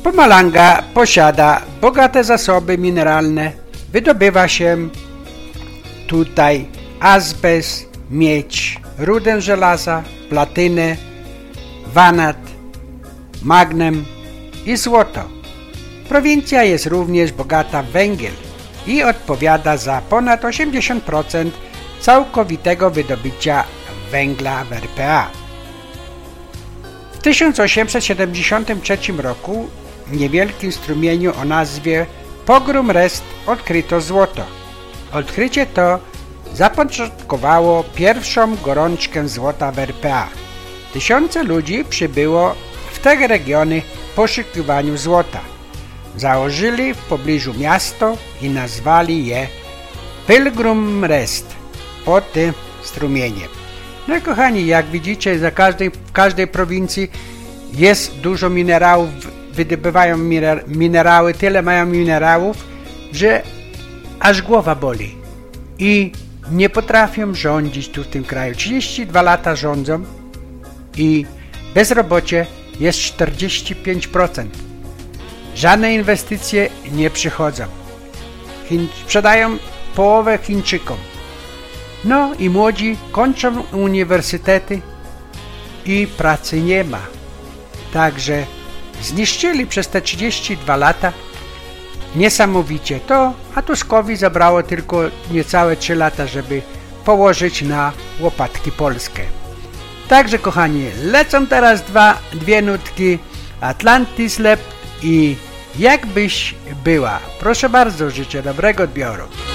Mpumalanga posiada bogate zasoby mineralne. Wydobywa się tutaj azbest, miedź, rudę żelaza, platynę, wanat, magnem i złoto. Prowincja jest również bogata w węgiel i odpowiada za ponad 80% całkowitego wydobycia węgla w RPA. W 1873 roku w niewielkim strumieniu o nazwie Pogrom Rest odkryto złoto. Odkrycie to zapoczątkowało pierwszą gorączkę złota w RPA. Tysiące ludzi przybyło w te regiony w poszukiwaniu złota. Założyli w pobliżu miasto i nazwali je Pilgrim Rest pod tym strumieniem. No i kochani, jak widzicie, w każdej prowincji jest dużo minerałów, wydobywają minerały, tyle mają minerałów, że aż głowa boli i nie potrafią rządzić tu w tym kraju. 32 lata rządzą i bezrobocie jest 45%. Żadne inwestycje nie przychodzą. Sprzedają połowę Chińczykom. No i młodzi kończą uniwersytety i pracy nie ma. Także zniszczyli przez te 32 lata niesamowicie to, a Tuskowi zabrało tylko niecałe 3 lata, żeby położyć na łopatki Polskę. Także kochani, lecą teraz dwie nutki Atlantis Lep i Jakbyś była. Proszę bardzo, życzę dobrego odbioru.